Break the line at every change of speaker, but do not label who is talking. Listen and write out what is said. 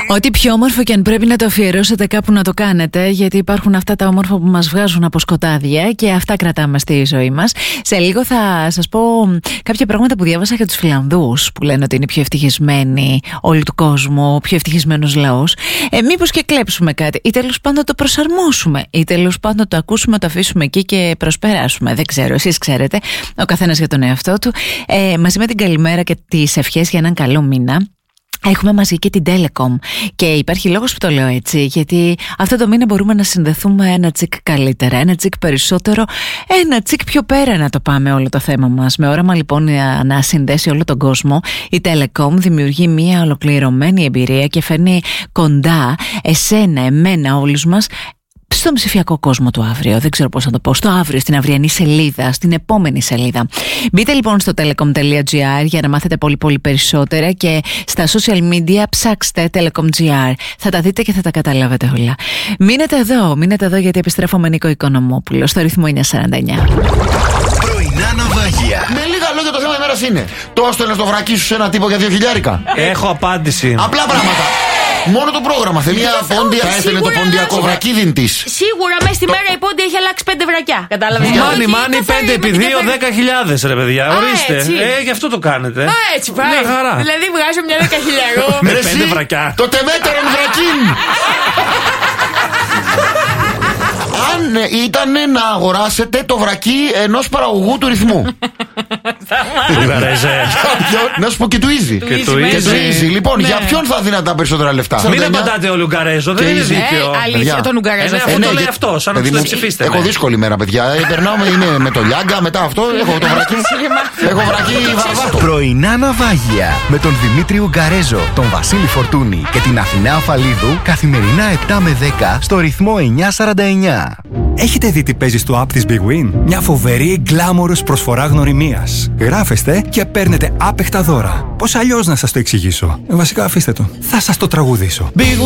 Ό,τι πιο όμορφο και αν πρέπει να το αφιερώσετε κάπου να το κάνετε, γιατί υπάρχουν αυτά τα όμορφα που μας βγάζουν από σκοτάδια και αυτά κρατάμε στη ζωή μας. Σε λίγο θα σας πω κάποια πράγματα που διάβασα για τους Φιλανδούς, που λένε ότι είναι πιο ευτυχισμένοι όλου του κόσμου, ο πιο ευτυχισμένος λαός. Μήπως και κλέψουμε κάτι, ή τέλος πάντων το προσαρμόσουμε, ή τέλος πάντων το ακούσουμε, το αφήσουμε εκεί και προσπεράσουμε. Δεν ξέρω, εσείς ξέρετε, ο καθένας για τον εαυτό του. Μαζί με την καλημέρα και τις ευχές για έναν καλό μήνα, έχουμε μαζί και την Telecom και υπάρχει λόγος που το λέω έτσι, γιατί αυτό το μήνα μπορούμε να συνδεθούμε ένα τσικ καλύτερα, ένα τσικ περισσότερο, ένα τσικ πιο πέρα να το πάμε όλο το θέμα μας. Με όραμα λοιπόν να συνδέσει όλο τον κόσμο, η Telecom δημιουργεί μια ολοκληρωμένη εμπειρία και φέρνει κοντά εσένα, εμένα, όλους μας στον ψηφιακό κόσμο του αύριο. Δεν ξέρω πώς να το πω. Στο αύριο, στην αυριανή σελίδα, στην επόμενη σελίδα. Μπείτε λοιπόν στο telecom.gr για να μάθετε πολύ περισσότερα και στα social media ψάξτε telecom.gr. Θα τα δείτε και θα τα καταλάβετε όλα. Μείνετε εδώ γιατί επιστρέφω με Νίκο Οικονομόπουλο στο ρυθμό 949.
Πρωινά ναυάγια.
Με λίγα λόγια το θέμα ημέρας είναι: το έστελνες το βρακί σου σε ένα τύπο για 2 χιλιάρικα?
Έχω απάντηση.
Απλά πράγματα. Μόνο το πρόγραμμα θέλει. Μια πόντια έστελνε το ποντιακό βρακίδιν της.
Σίγουρα μέσα στη μέρα η πόντια έχει αλλάξει 5 βρακιά. Κατάλαβες?
Μάνι, 5 επί 2, 10.000 ρε παιδιά. Ορίστε. Γι' αυτό το κάνετε.
Έτσι πάει.
Μια χαρά.
Δηλαδή βγάζω μια 10.000.
Με 5 βρακιά.
Το τεμέτερον βρακίν. Αν ήταν να αγοράσετε το βρακί ενός παραγωγού του ρυθμού. Να σου πω και του Easy.
Και του Easy.
Λοιπόν, για ποιον θα δίνατε τα περισσότερα λεφτά?
Μην απαντάτε όλοι Ουγγαρέζο, δεν είναι δίκαιο.
Αλήθεια, τον Ουγγαρέζο.
Αυτό το λέει αυτό, σαν να τους ψηφίστε.
Έχω δύσκολη μέρα, παιδιά. Περνάω με το Λιάγκα, μετά αυτό έχω το βρακί. Έχω βρακί βαρβάτο.
Πρωινά ναυάγια με τον Δημήτρη Ουγγαρέζο, τον Βασίλη Φορτούνη και την Αθηνά Αφαλίδου καθημερινά 7 με 10 στο ρυθμό 949.
Έχετε δει τι παίζει στο app της Big Win? Μια φοβερή γκλάμορος προσφορά γνωριμίας. Γράφεστε και παίρνετε άπεχτα δώρα. Πώς αλλιώς να σας το εξηγήσω? Βασικά αφήστε το. Θα σας το τραγουδήσω.
Big